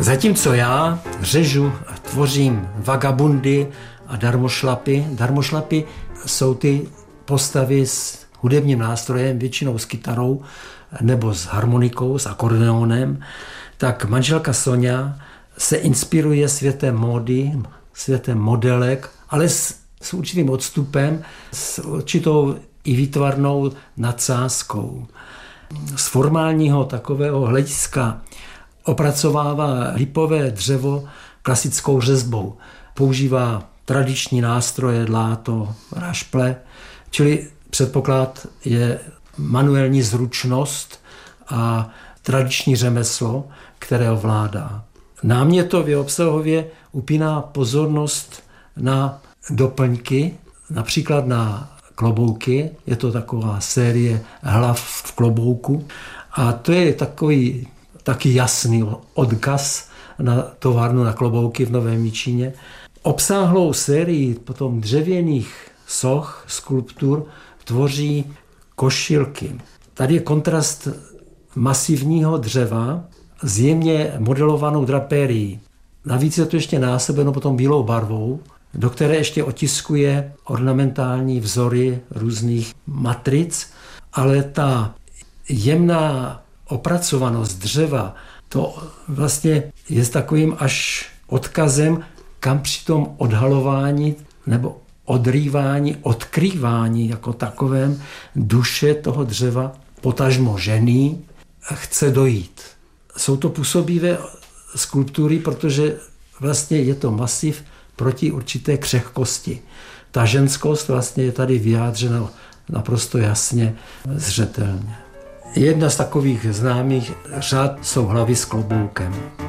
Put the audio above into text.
Zatímco já řežu a tvořím vagabundy a darmošlapy. Darmošlapy jsou ty postavy s hudebním nástrojem, většinou s kytarou nebo s harmonikou, s akordeonem. Tak manželka Soňa se inspiruje světem módy, světem modelek, ale s určitým odstupem, s určitou i výtvarnou nadsázkou. Z formálního takového hlediska opracovává lipové dřevo klasickou řezbou. Používá tradiční nástroje, dláto, rašple, čili předpoklad je manuální zručnost a tradiční řemeslo, které ovládá. Námětově obsahově upíná pozornost na doplňky, například na klobouky. Je to taková série hlav v klobouku. A to je takový taky jasný odkaz na továrnu na klobouky v Novém Jičíně. Obsáhlou sérii potom dřevěných soch, skulptur tvoří košilky. Tady je kontrast masivního dřeva s jemně modelovanou drapérií. Navíc je to ještě násobeno potom bílou barvou, do které ještě otiskuje ornamentální vzory různých matric, ale ta jemná opracovanost dřeva, to vlastně je s takovým až odkazem, kam při tom odhalování nebo odrývání, odkrývání jako takovém duše toho dřeva, potažmo ženy, chce dojít. Jsou to působivé skulptury, protože vlastně je to masiv proti určité křehkosti. Ta ženskost vlastně je tady vyjádřena naprosto jasně, zřetelně. Jedna z takových známých řad jsou hlavy s kloboukem.